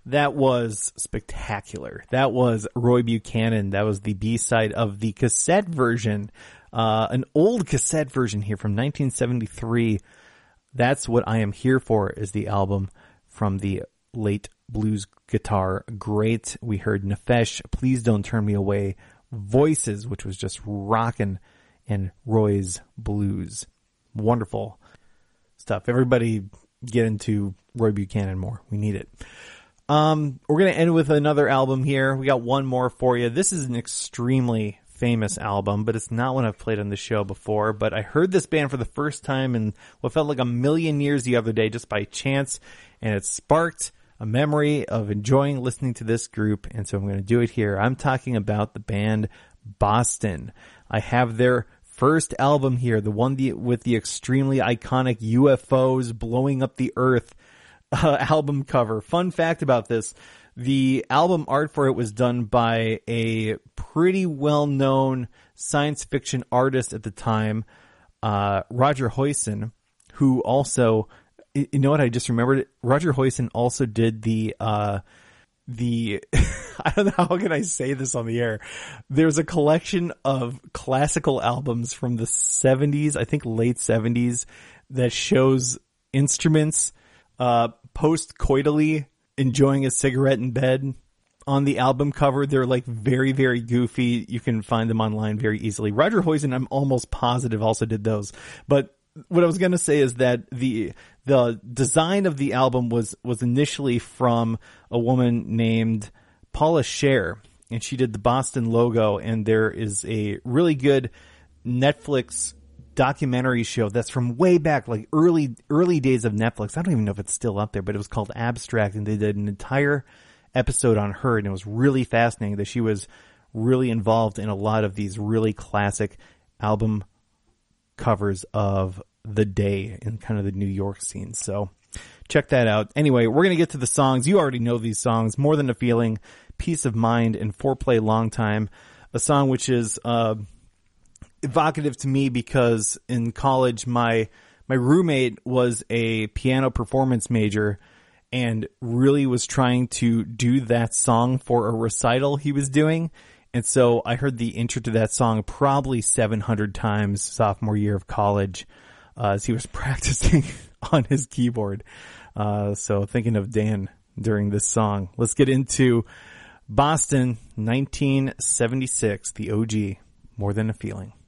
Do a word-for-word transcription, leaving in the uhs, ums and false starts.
That was spectacular. That was Roy Buchanan. That was the B-side of the cassette version, uh, an old cassette version here from nineteen seventy-three. That's What I Am Here For is the album from the late blues guitar great. We heard Nefesh, Please Don't Turn Me Away, Voices, which was just rockin', and Roy's Blues. Wonderful stuff. Everybody get into Roy Buchanan more. We need it. Um, we're going to end with another album here. We got one more for you. This is an extremely famous album, but it's not one I've played on the show before. But I heard this band for the first time in what felt like a million years the other day just by chance, and it sparked a memory of enjoying listening to this group, and so I'm going to do it here. I'm talking about the band Boston. I have their first album here, the one the, with the extremely iconic U F Os blowing up the earth uh, album cover. Fun fact about this, the album art for it was done by a pretty well-known science fiction artist at the time, uh, Roger Hoyson, who also, you know what, I just remembered, Roger Hoyson also did the, uh, the, I don't know, how can I say this on the air? There's a collection of classical albums from the seventies, I think late seventies, that shows instruments, uh, post-coitally enjoying a cigarette in bed on the album cover. They're like very, very goofy. You can find them online very easily. Roger Hoyson, I'm almost positive, also did those. But what I was going to say is that the the design of the album was was initially from a woman named Paula Scher, and she did the Boston logo. And there is a really good Netflix documentary show that's from way back, like early early days of Netflix. I don't even know if it's still up there, but it was called Abstract, and they did an entire episode on her, and it was really fascinating that she was really involved in a lot of these really classic album covers of the day in kind of the New York scene. So check that out. Anyway, we're going to get to the songs. You already know these songs. More Than a Feeling, Peace of Mind, and Foreplay Long Time. A song which is uh evocative to me because in college my my roommate was a piano performance major and really was trying to do that song for a recital he was doing. And so I heard the intro to that song probably seven hundred times sophomore year of college uh, as he was practicing on his keyboard. Uh, so thinking of Dan during this song. Let's get into Boston, nineteen seventy-six, the O G, More Than a Feeling.